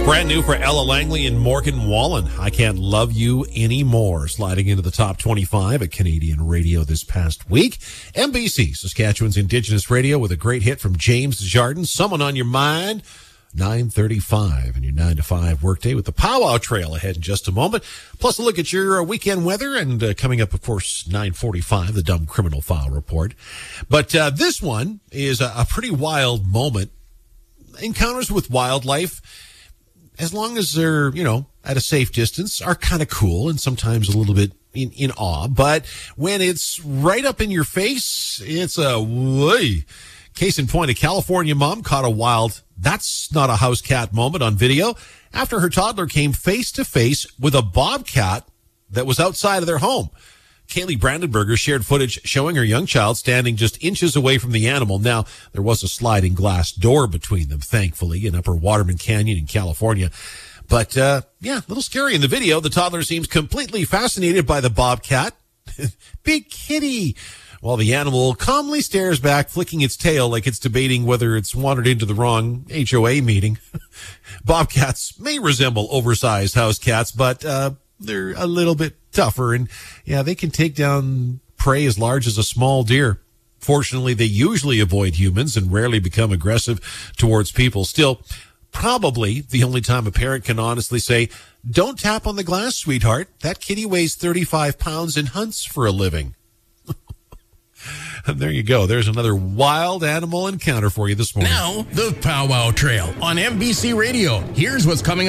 Brand new for Ella Langley and Morgan Wallen. I Can't Love You Anymore. Sliding into the top 25 at Canadian radio this past week. MBC, Saskatchewan's Indigenous radio, with a great hit from James Jardin, Someone on Your Mind. 9:35 and your 9 to 5 workday with the Powwow Trail ahead in just a moment. Plus a look at your weekend weather, and coming up, of course, 9:45, the Dumb Criminal File Report. But this one is a pretty wild moment. Encounters with wildlife, as long as they're, at a safe distance, are kind of cool and sometimes a little bit in awe. But when it's right up in your face, it's a whey. Case in point, a California mom caught a wild "that's not a house cat" moment on video after her toddler came face to face with a bobcat that was outside of their home. Kaylee Brandenberger shared footage showing her young child standing just inches away from the animal. Now, there was a sliding glass door between them, thankfully, in Upper Waterman Canyon in California. But, a little scary in the video. The toddler seems completely fascinated by the bobcat. Big kitty. While the animal calmly stares back, flicking its tail like it's debating whether it's wandered into the wrong HOA meeting. Bobcats may resemble oversized house cats, but they're a little bit tougher, and they can take down prey as large as a small deer. Fortunately, they usually avoid humans and rarely become aggressive towards people. Still, probably the only time a parent can honestly say, "Don't tap on the glass, sweetheart. That kitty weighs 35 pounds and hunts for a living." And there you go. There's another wild animal encounter for you this morning. Now, the Powwow Trail on MBC Radio. Here's what's coming up.